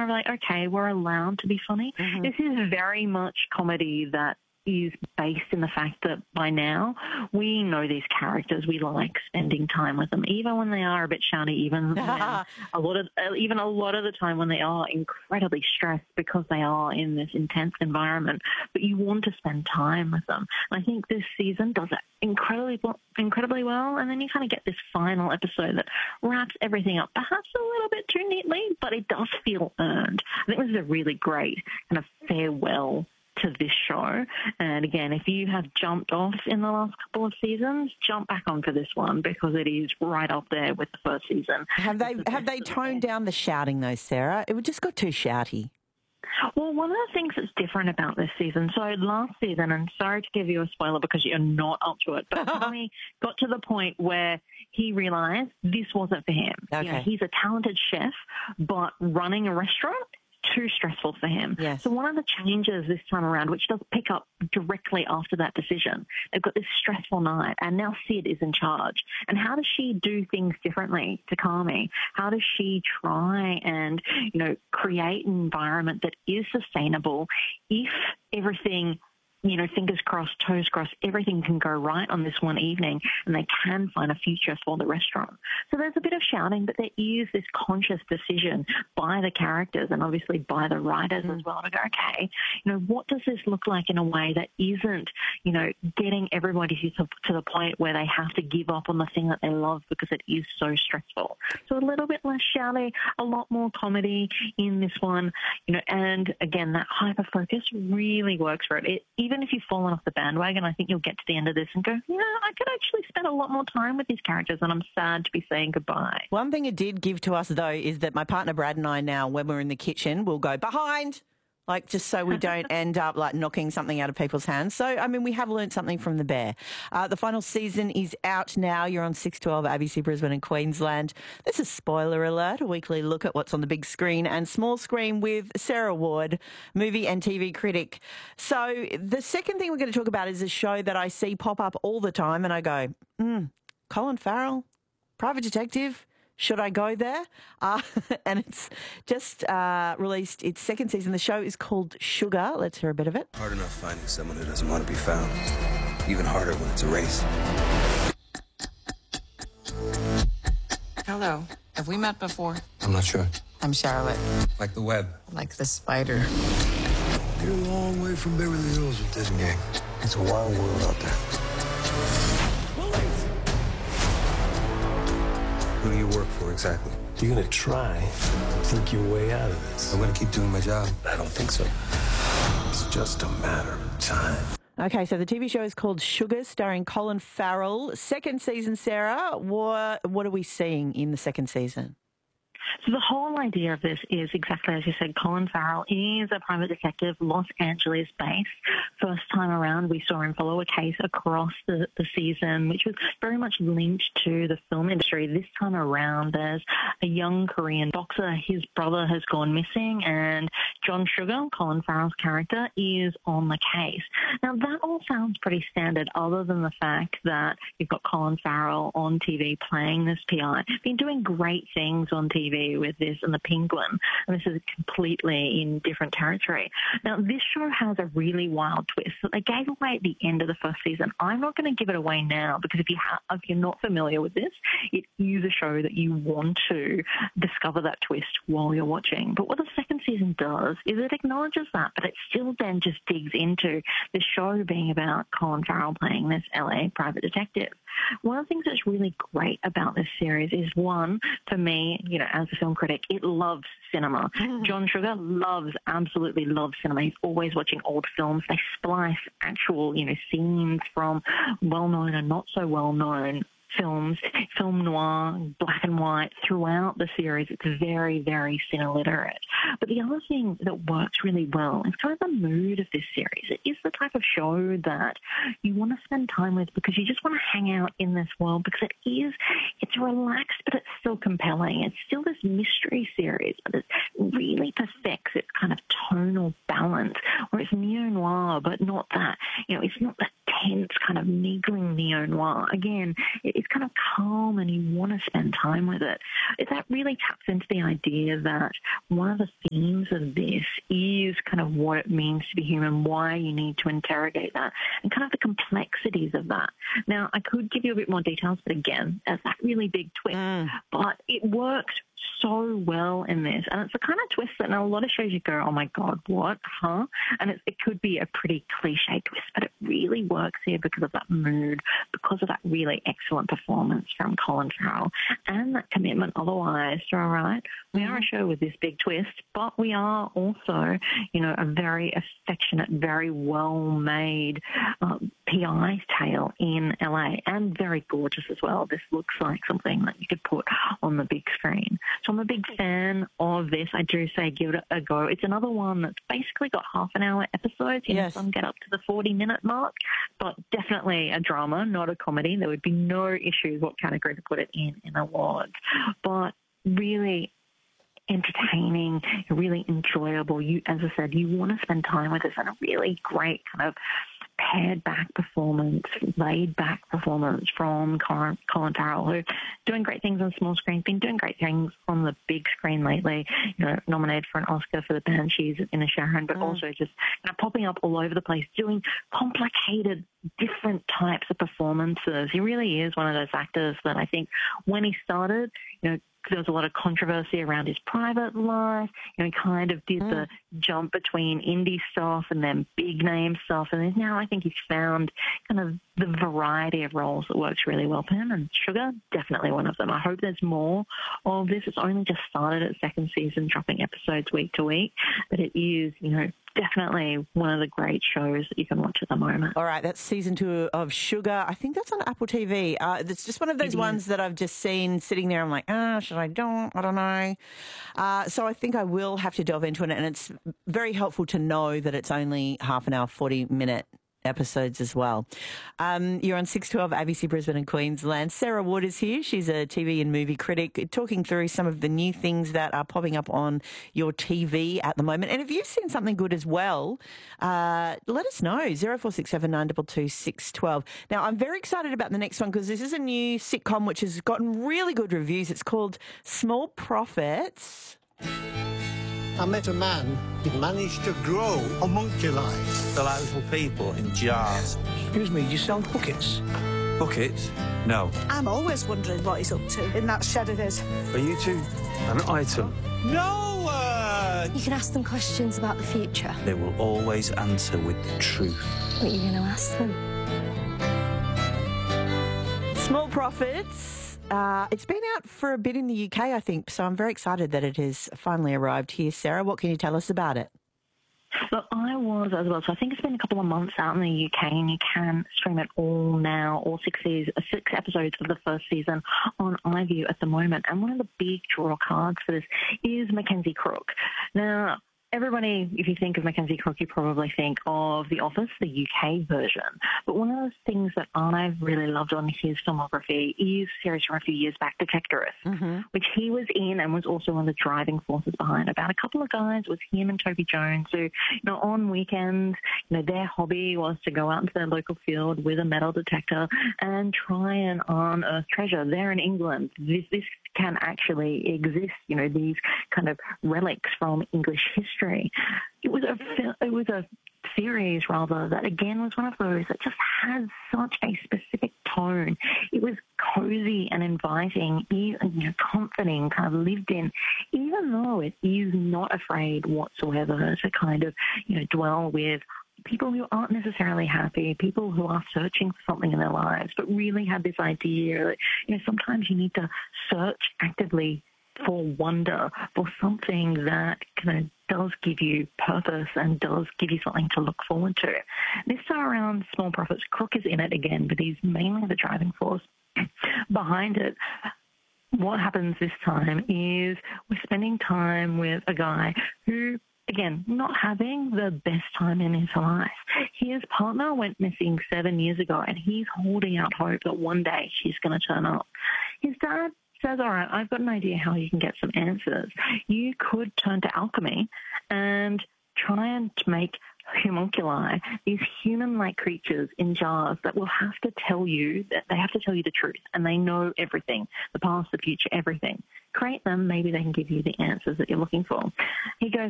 of like, okay, we're allowed to be funny. Mm-hmm. This is very much comedy that is based in the fact that by now we know these characters. We like spending time with them, even when they are a bit shouty, even when a lot of the time when they are incredibly stressed because they are in this intense environment. But you want to spend time with them. And I think this season does it incredibly well. And then you kind of get this final episode that wraps everything up, perhaps a little bit too neatly, but it does feel earned. I think this is a really great kind of farewell to this show. And again, if you have jumped off in the last couple of seasons, jump back onto this one because it is right up there with the first season. Have they toned down the shouting though, Sarah? It just got too shouty. Well, one of the things that's different about this season, so last season, and sorry to give you a spoiler because you're not up to it, but Tommy got to the point where he realised this wasn't for him. Okay. You know, he's a talented chef, but running a restaurant, too stressful for him. Yes. So one of the changes this time around, which does pick up directly after that decision, they've got this stressful night and now Sid is in charge. And how does she do things differently to Carmy? How does she try and, you know, create an environment that is sustainable if everything, you know, fingers crossed, toes crossed, everything can go right on this one evening and they can find a future for the restaurant. So there's a bit of shouting, but there is this conscious decision by the characters and obviously by the writers as well to go, okay, you know, what does this look like in a way that isn't, you know, getting everybody to the point where they have to give up on the thing that they love because it is so stressful. So a little bit less shouty, a lot more comedy in this one, you know, and again, that hyper focus really works for it. Even if you've fallen off the bandwagon, I think you'll get to the end of this and go, yeah, I could actually spend a lot more time with these characters and I'm sad to be saying goodbye. One thing it did give to us, though, is that my partner Brad and I now, when we're in the kitchen, we'll go behind, like just so we don't end up like knocking something out of people's hands. So, I mean, we have learned something from The Bear. The final season is out now. You're on 612 ABC Brisbane and Queensland. This is Spoiler Alert, a weekly look at what's on the big screen and small screen with Sarah Ward, movie and TV critic. So the second thing we're going to talk about is a show that I see pop up all the time and I go, Colin Farrell, Private Detective, should I go there? And it's just released its second season. The show is called Sugar. Let's hear a bit of it. Hard enough finding someone who doesn't want to be found. Even harder when it's a race. Hello. Have we met before? I'm not sure. I'm Charlotte. Like the web. Like the spider. You're a long way from Beverly Hills with this gang. It's a wild world out there. Who do you work for exactly? You're going to try to think your way out of this. I'm going to keep doing my job. I don't think so. It's just a matter of time. Okay, so the TV show is called Sugar, starring Colin Farrell. Second season, Sarah, what are we seeing in the second season? So the whole idea of this is exactly as you said. Colin Farrell is a private detective, Los Angeles based. First time around, we saw him follow a case across the season, which was very much linked to the film industry. This time around, there's a young Korean boxer. His brother has gone missing, and John Sugar, Colin Farrell's character, is on the case. Now, that all sounds pretty standard, other than the fact that you've got Colin Farrell on TV playing this PI. Been doing great things on TV with this and The Penguin, and this is completely in different territory. Now, this show has a really wild twist that they gave away at the end of the first season. I'm not going to give it away now because if you're not familiar with this, it is a show that you want to discover that twist while you're watching. But what the second season does is it acknowledges that, but it still then just digs into the show being about Colin Farrell playing this LA private detective. One of the things that's really great about this series is, one, for me, you know, as a film critic, it loves cinema. John Sugar absolutely loves cinema. He's always watching old films. They splice actual, you know, scenes from well-known and not so well-known films, film noir, black and white, throughout the series. It's very, very cine-literate. But the other thing that works really well is kind of the mood of this series. It is the type of show that you want to spend time with because you just want to hang out in this world because it's relaxed, but it's still compelling. It's still this mystery series, but it really perfects its kind of tonal balance where it's neo-noir, but not that, you know, it's not that tense intense kind of niggling neo-noir. Again, it's kind of calm and you want to spend time with it. That really taps into the idea that one of the themes of this is kind of what it means to be human, why you need to interrogate that, and kind of the complexities of that. Now, I could give you a bit more details, but again, that's that really big twist. But it works so well in this. And it's the kind of twist that in a lot of shows you go, oh my God, what? Huh? And it could be a pretty cliche twist, but it really works here because of that mood, because of that really excellent performance from Colin Farrell and that commitment otherwise. So, all right, we are a show with this big twist, but we are also, you know, a very affectionate, very well-made PI tale in LA, and very gorgeous as well. This looks like something that you could put on the big screen. So I'm a big fan of this. I do say give it a go. It's another one that's basically got half-an-hour episodes. You know, some get up to the 40-minute mark, but definitely a drama, not a comedy. There would be no issues what category to put it in awards. But really entertaining, really enjoyable. As I said, you want to spend time with this, and a really great kind of pared back performance, laid back performance from Colin Farrell, who doing great things on small screen, been doing great things on the big screen lately, you know, nominated for an Oscar for The Banshees in Inisherin, but also just kind of popping up all over the place, doing complicated, different types of performances. He really is one of those actors that I think when he started, you know, there was a lot of controversy around his private life. You know, he kind of did the jump between indie stuff and then big name stuff. And now I think he's found kind of the variety of roles that works really well for him. And Sugar, definitely one of them. I hope there's more of this. It's only just started its second season, dropping episodes week to week. But it is, you know, definitely one of the great shows that you can watch at the moment. All right, that's season 2 of Sugar. I think that's on Apple TV. It's just one of those ones that I've just seen sitting there. I'm like, should I don't? I don't know. So I think I will have to delve into it. And it's very helpful to know that it's only half an hour, 40-minute episodes as well. You're on 612 ABC Brisbane and Queensland. Sarah Wood is here. She's a TV and movie critic, talking through some of the new things that are popping up on your TV at the moment. And if you've seen something good as well, let us know. 0467 922 612. Now, I'm very excited about the next one because this is a new sitcom which has gotten really good reviews. It's called Small Profits. I met a man who managed to grow homunculi. The little people in jars. Excuse me, do you sell buckets? Buckets? No. I'm always wondering what he's up to in that shed of his. Are you two an item? No! You can ask them questions about the future. They will always answer with the truth. What are you going to ask them? Small Profits. It's been out for a bit in the UK, I think, so I'm very excited that it has finally arrived here. Sarah, what can you tell us about it? Well, I was as well. So I think it's been a couple of months out in the UK, and you can stream it all now, all 6 episodes of the first season on iView at the moment. And one of the big draw cards for this is Mackenzie Crook. Now, everybody, if you think of Mackenzie Crook, you probably think of The Office, the UK version. But one of the things that I've really loved on his filmography is a series from a few years back, Detectorist, which he was in and was also one of the driving forces behind. About a couple of guys, it was him and Toby Jones, who, you know, on weekends, you know, their hobby was to go out into their local field with a metal detector and try and unearth treasure. There in England, this can actually exist, you know, these kind of relics from English history. It was a series, rather, that again was one of those that just had such a specific tone. It was cozy and inviting, you know, comforting, kind of lived in, even though it is not afraid whatsoever to kind of, you know, dwell with people who aren't necessarily happy, people who are searching for something in their lives, but really have this idea that, you know, sometimes you need to search actively for wonder, for something that kind of does give you purpose and does give you something to look forward to. This time around, Small Profits, Crook is in it again, but he's mainly the driving force behind it. What happens this time is we're spending time with a guy who, again, not having the best time in his life. His partner went missing 7 years ago, and he's holding out hope that one day she's going to turn up. His dad says, all right, I've got an idea how you can get some answers. You could turn to alchemy and try and make homunculi, these human-like creatures in jars that will have to tell you the truth, and they know everything, the past, the future, everything. Create them, maybe they can give you the answers that you're looking for. He goes